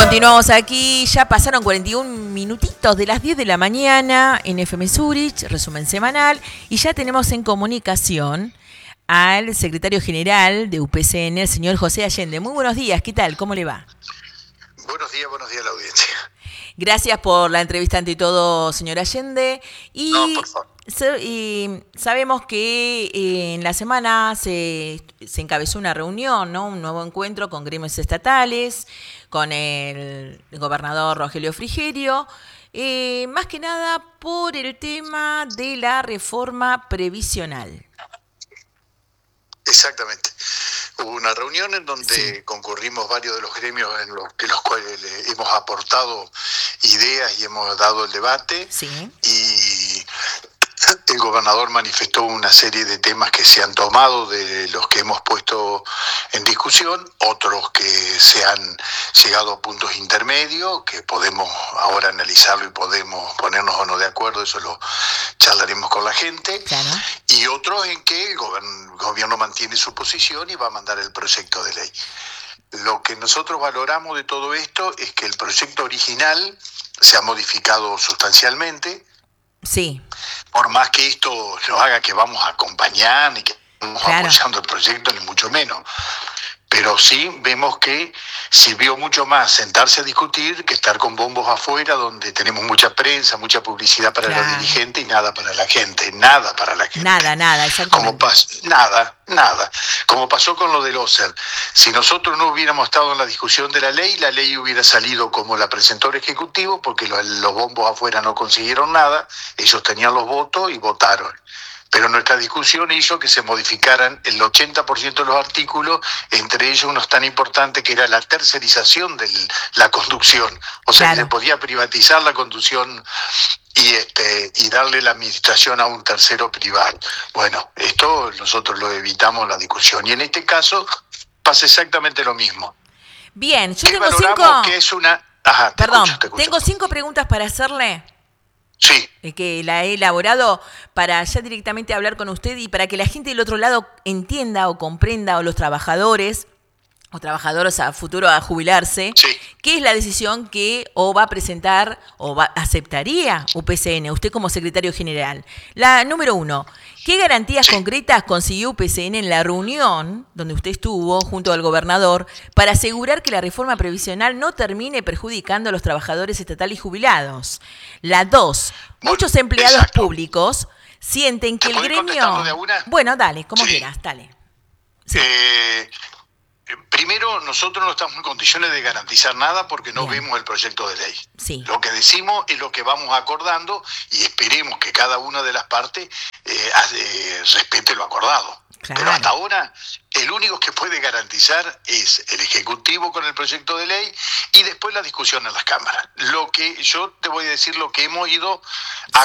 Continuamos aquí, ya pasaron 41 minutitos de las 10 de la mañana en FM Zurich, resumen semanal, y ya tenemos en comunicación al secretario general de UPCN, el señor José Allende. Muy buenos días, ¿qué tal? ¿Cómo le va? Buenos días a la audiencia. Gracias por la entrevista ante todo, señor Allende. No, por favor. Y sabemos que en la semana se encabezó una reunión, ¿no? Un nuevo encuentro con gremios estatales, con el gobernador Rogelio Frigerio, más que nada por el tema de la reforma previsional. Exactamente. Hubo una reunión en donde concurrimos varios de los gremios en los cuales hemos aportado ideas y hemos dado el debate. Sí. Y el gobernador manifestó una serie de temas que se han tomado de los que hemos puesto en discusión, otros que se han llegado a puntos intermedios, que podemos ahora analizarlo y podemos ponernos o no de acuerdo, eso lo charlaremos con la gente. Claro. Y otros en que el gobierno mantiene su posición y va a mandar el proyecto de ley. Lo que nosotros valoramos de todo esto es que el proyecto original se ha modificado sustancialmente. Sí. Por más que esto nos haga que vamos a acompañar ni que estamos apoyando el proyecto, ni mucho menos. Pero sí vemos que sirvió mucho más sentarse a discutir que estar con bombos afuera, donde tenemos mucha prensa, mucha publicidad para los dirigentes y nada para la gente. Nada para la gente. Nada, exactamente. Nada. Como pasó con lo del OSER. Si nosotros no hubiéramos estado en la discusión de la ley hubiera salido como la presentó el Ejecutivo, porque los bombos afuera no consiguieron nada, ellos tenían los votos y votaron. Pero nuestra discusión hizo que se modificaran el 80% de los artículos, entre ellos unos tan importantes que era la tercerización de la conducción. O sea, que se podía privatizar la conducción y darle la administración a un tercero privado. Bueno, esto nosotros lo evitamos en la discusión. Y en este caso pasa exactamente lo mismo. Bien, yo tengo 5... que es una... tengo 5 preguntas para hacerle. Sí. Que la he elaborado para ya directamente hablar con usted y para que la gente del otro lado entienda o comprenda, o los trabajadores o trabajadoras a futuro a jubilarse, qué es la decisión que o va a presentar o aceptaría UPCN, usted como secretario general. La número 1, ¿qué garantías concretas consiguió UPCN en la reunión donde usted estuvo junto al gobernador para asegurar que la reforma previsional no termine perjudicando a los trabajadores estatales y jubilados? La 2, muchos empleados públicos sienten que el gremio... ¿De una? Bueno, dale, como quieras, dale. Sí. Primero, nosotros no estamos en condiciones de garantizar nada porque no vemos el proyecto de ley. Sí. Lo que decimos es lo que vamos acordando y esperemos que cada una de las partes respete lo acordado. Claro. Pero hasta ahora, el único que puede garantizar es el Ejecutivo con el proyecto de ley y después la discusión en las cámaras. Lo que yo te voy a decir, lo que hemos ido